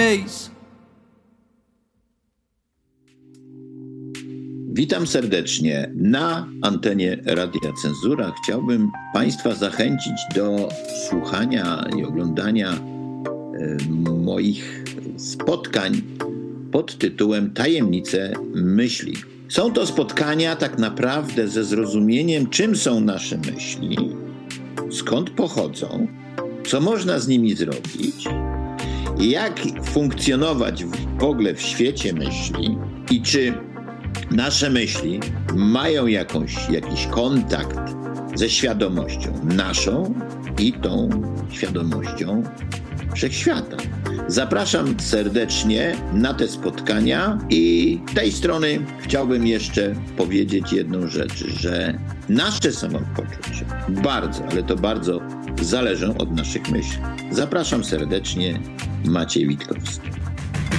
face. Witam serdecznie na antenie Radia Cenzura. Chciałbym Państwa zachęcić do słuchania i oglądania moich spotkań pod tytułem Tajemnice myśli. Są to spotkania tak naprawdę ze zrozumieniem, czym są nasze myśli, skąd pochodzą, co można z nimi zrobić, jak funkcjonować w ogóle w świecie myśli i czy nasze myśli mają jakiś kontakt ze świadomością naszą i tą świadomością wszechświata. Zapraszam serdecznie na te spotkania i z tej strony chciałbym jeszcze powiedzieć jedną rzecz, że nasze samopoczucie bardzo, ale to bardzo zależą od naszych myśli. Zapraszam serdecznie, Maciej Witkowski.